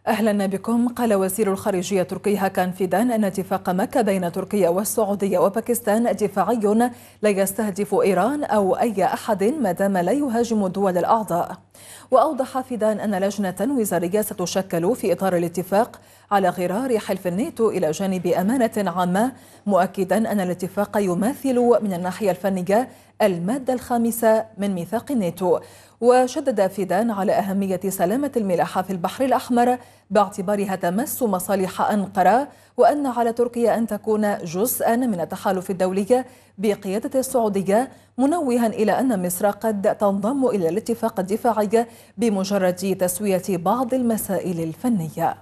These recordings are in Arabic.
أهلا بكم. قال وزير الخارجية التركي هاكان فيدان أن اتفاق مكة بين تركيا والسعودية وباكستان دفاعي لا يستهدف إيران أو أي أحد ما دام لا يهاجم الدول الأعضاء. وأوضح فيدان أن لجنة وزارية ستشكل في إطار الاتفاق على غرار حلف الناتو إلى جانب أمانة عامة، مؤكدا أن الاتفاق يماثل من الناحية الفنية المادة الخامسة من ميثاق الناتو. وشدد فيدان على أهمية سلامة الملاحة في البحر الأحمر باعتبارها تمس مصالح أنقرة، وأن على تركيا أن تكون جزءا من التحالف الدولي بقيادة السعودية، منوها إلى أن مصر قد تنضم إلى الاتفاق الدفاعي بمجرد تسوية بعض المسائل الفنية.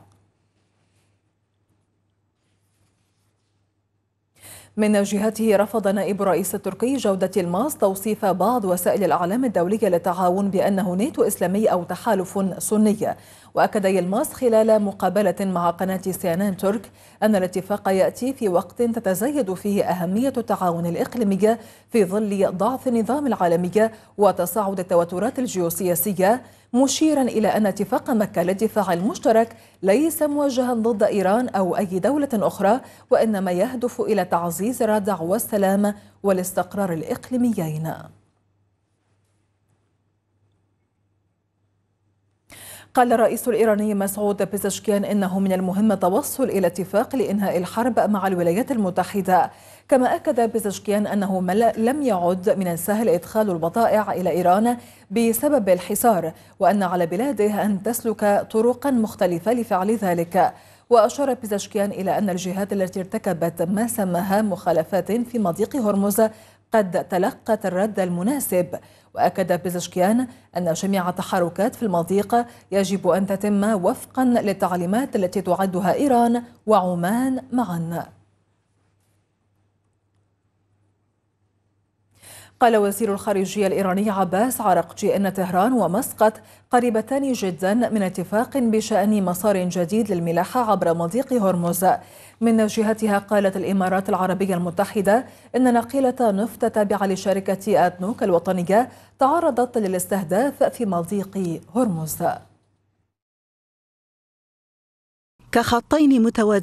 من جهته رفض نائب الرئيس التركي جودة يلماز توصيف بعض وسائل الإعلام الدولية للتعاون بأنه ناتو إسلامي أو تحالف سني. وأكد يلماز خلال مقابلة مع قناة CNN ترك أن الاتفاق يأتي في وقت تتزايد فيه أهمية التعاون الإقليمي في ظل ضعف النظام العالمي وتصاعد التوترات الجيوسياسية، مشيرا إلى أن اتفاق مكة للدفاع المشترك ليس موجها ضد إيران أو أي دولة أخرى، وإنما يهدف إلى تعزيز الردع والسلام والاستقرار الإقليميين. قال الرئيس الإيراني مسعود بيزشكيان إنه من المهم التوصل إلى اتفاق لإنهاء الحرب مع الولايات المتحدة. كما أكد بيزشكيان أنه لم يعد من السهل إدخال البضائع إلى إيران بسبب الحصار، وأن على بلاده أن تسلك طرقا مختلفة لفعل ذلك. وأشار بيزشكيان إلى أن الجهات التي ارتكبت ما سماها مخالفات في مضيق هرمز قد تلقت الرد المناسب. وأكد بيزشكيان أن جميع التحركات في المضيق يجب أن تتم وفقا للتعليمات التي تعدها إيران وعمان معا. قال وزير الخارجية الإيراني عباس عراقجي أن طهران ومسقط قريبتان جدا من اتفاق بشأن مسار جديد للملاحة عبر مضيق هرمز. من جهتها قالت الإمارات العربية المتحدة إن ناقلة نفط تابعة لشركة أدنوك الوطنية تعرضت للاستهداف في مضيق هرمز. كخطين متوازيين